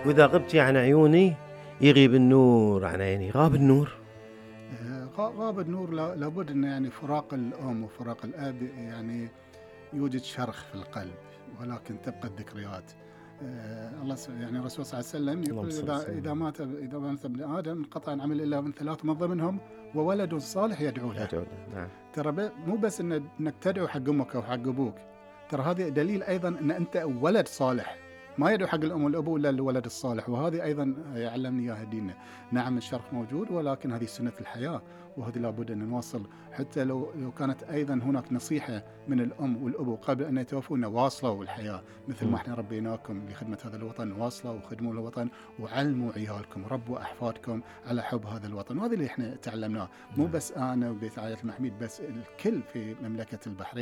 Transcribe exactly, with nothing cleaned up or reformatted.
وإذا غبتِ عن عيوني يغيب النور عن عيني. غاب النور؟ آه، غا- غاب النور. لا- لابد أن يعني فراق الأم وفراق الأب يعني يوجد شرخ في القلب، ولكن تبقى الذكريات. آه، الله س- يعني الرسول صلى الله عليه وسلم اللهم يقول صل إذا وسلم. إذا مات إذا مات ابن آدم انقطع العمل إلا من ثلاث، من ضمنهم وولد صالح يدعو له. أدعو له. نعم. ترى ب- مو بس إن انك تدعو حق امك او حق ابوك، ترى هذا دليل ايضا ان انت ولد صالح. ما يدعو حق الام والابو الا الولد الصالح، وهذه ايضا يعلمني اياها ديننا. نعم الشرخ موجود، ولكن هذه سنه الحياه، وهذه لابد ان نواصل. حتى لو لو كانت ايضا هناك نصيحه من الام والابو قبل ان يتوفون، واصلوا الحياه مثل ما مم. احنا ربيناكم لخدمه هذا الوطن، واصلوا وخدموا الوطن وعلموا عيالكم، ربوا احفادكم على حب هذا الوطن. وهذا اللي احنا تعلمناه، مو نعم. بس انا وبيت عائله المحميد، بس الكل في مملكه البحرين.